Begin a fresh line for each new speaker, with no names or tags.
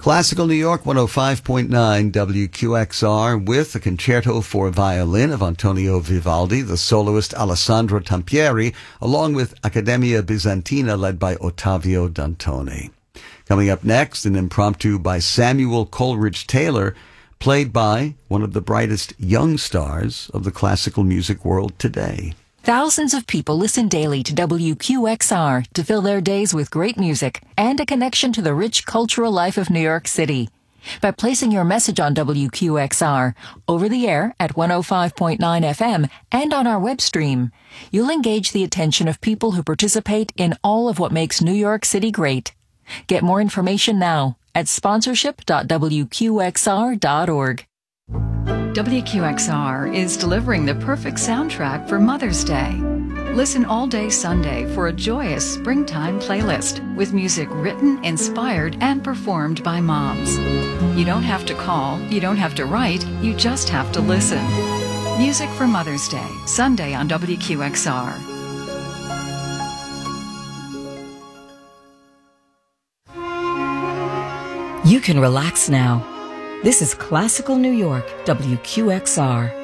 Classical New York 105.9 WQXR with a concerto for violin of Antonio Vivaldi, the soloist Alessandro Tampieri, along with Accademia Bizantina led by Ottavio Dantone. Coming up next, an impromptu by Samuel Coleridge Taylor, played by one of the brightest young stars of the classical music world today.
Thousands of people listen daily to WQXR to fill their days with great music and a connection to the rich cultural life of New York City. By placing your message on WQXR, over the air at 105.9 FM and on our web stream, you'll engage the attention of people who participate in all of what makes New York City great. Get more information now at sponsorship.wqxr.org.
WQXR is delivering the perfect soundtrack for Mother's Day. Listen all day Sunday for a joyous springtime playlist with music written, inspired, and performed by moms. You don't have to call, you don't have to write, you just have to listen. Music for Mother's Day, Sunday on WQXR.
You can relax now. This is Classical New York, WQXR.